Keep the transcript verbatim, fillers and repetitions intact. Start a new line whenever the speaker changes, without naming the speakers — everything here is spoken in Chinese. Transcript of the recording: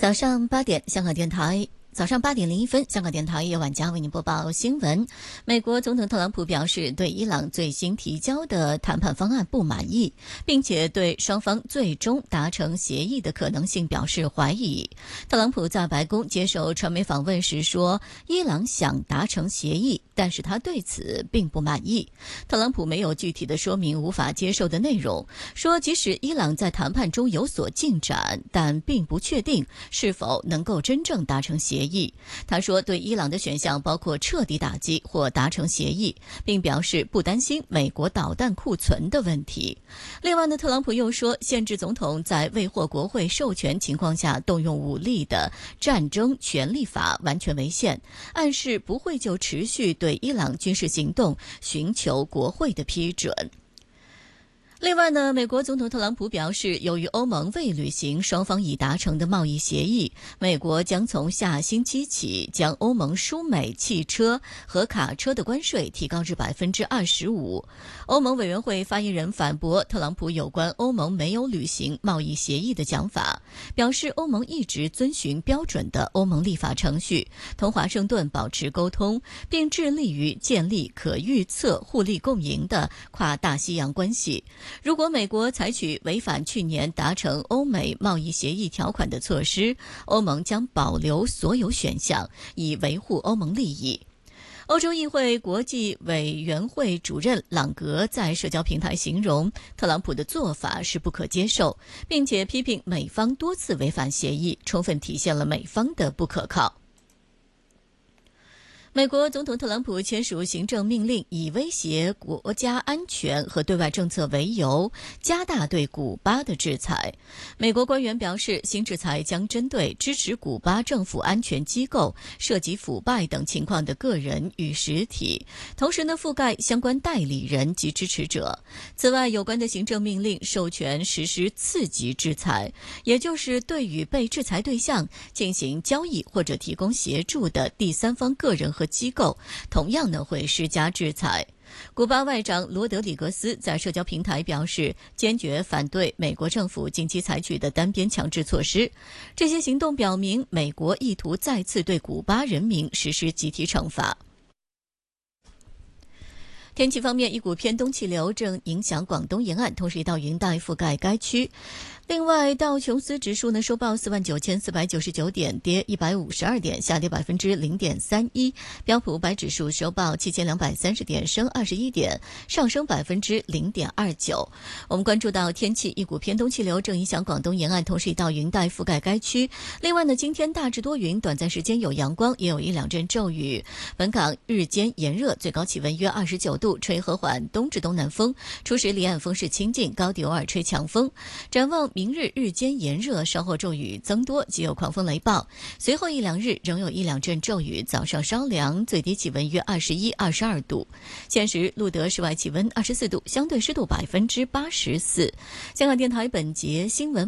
早上八点，香港电台。早上八点零一分，香港电台叶晚佳为您播报新闻。美国总统特朗普表示对伊朗最新提交的谈判方案不满意，并且对双方最终达成协议的可能性表示怀疑。特朗普在白宫接受传媒访问时说，伊朗想达成协议，但是他对此并不满意。特朗普没有具体的说明无法接受的内容，说即使伊朗在谈判中有所进展，但并不确定是否能够真正达成协议。他说对伊朗的选项包括彻底打击或达成协议，并表示不担心美国导弹库存的问题。另外呢，特朗普又说限制总统在未获国会授权情况下动用武力的战争权利法完全违宪，暗示不会就持续对伊朗军事行动寻求国会的批准。另外呢，美国总统特朗普表示，由于欧盟未履行双方已达成的贸易协议，美国将从下星期起将欧盟输美汽车和卡车的关税提高至百分之二十五。欧盟委员会发言人反驳特朗普有关欧盟没有履行贸易协议的讲法，表示欧盟一直遵循标准的欧盟立法程序，同华盛顿保持沟通，并致力于建立可预测、互利共赢的跨大西洋关系。如果美国采取违反去年达成欧美贸易协议条款的措施，欧盟将保留所有选项，以维护欧盟利益。欧洲议会国际委员会主任朗格在社交平台形容特朗普的做法是不可接受，并且批评美方多次违反协议，充分体现了美方的不可靠。美国总统特朗普签署行政命令，以威胁国家安全和对外政策为由，加大对古巴的制裁。美国官员表示，新制裁将针对支持古巴政府安全机构涉及腐败等情况的个人与实体，同时呢，覆盖相关代理人及支持者。此外，有关的行政命令授权实施次级制裁，也就是对与被制裁对象进行交易或者提供协助的第三方个人和机构，同样呢会施加制裁。古巴外长罗德里格斯在社交平台表示，坚决反对美国政府近期采取的单边强制措施。这些行动表明，美国意图再次对古巴人民实施集体惩罚。天气方面，一股偏东气流正影响广东沿岸，同时一道云带覆盖该区。另外，道琼斯指数呢收报四万九千四百九十九点，跌一百五十二点，下跌百分之零点三一。标普五百指数收报七千两百三十点，升二十一点，上升百分之零点二九。我们关注到天气，一股偏东气流正影响广东沿岸，同时一道云带覆盖该区。另外呢，今天大致多云，短暂时间有阳光，也有一两阵骤雨。本港日间炎热，最高气温约二十九度，吹和缓东至东南风，初时离岸风势清劲，高地偶尔吹强风。展望明日日间炎热，稍后骤雨增多，极有狂风雷暴。随后一两日仍有一两阵骤雨，早上稍凉，最低气温约二十一、二十二度。现时路德室外气温二十四度，相对湿度百分之八十四。香港电台本节新闻。